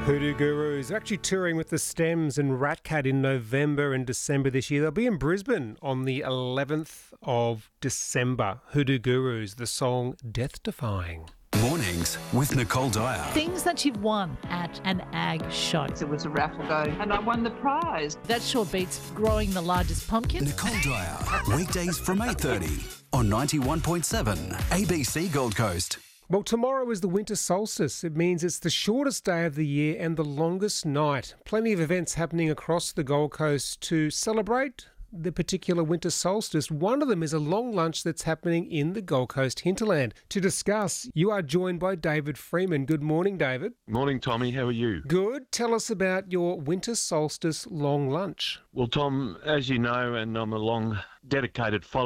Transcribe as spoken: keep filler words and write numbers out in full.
Hoodoo Gurus are actually touring with the Stems and Ratcat in November and December this year. They'll be in Brisbane on the eleventh of December. Hoodoo Gurus, the song Death Defying. Mornings with Nicole Dyer. Things that you've won at an ag show. It was a raffle go and I won the prize. That sure beats growing the largest pumpkin. Nicole Dyer, weekdays from eight thirty on ninety-one point seven A B C Gold Coast. Well, tomorrow is the winter solstice. It means it's the shortest day of the year and the longest night. Plenty of events happening across the Gold Coast to celebrate the particular winter solstice. One of them is a long lunch that's happening in the Gold Coast hinterland. To discuss, you are joined by David Freeman. Good morning, David. Morning, Tommy. How are you? Good. Tell us about your winter solstice long lunch. Well, Tom, as you know, and I'm a long dedicated follower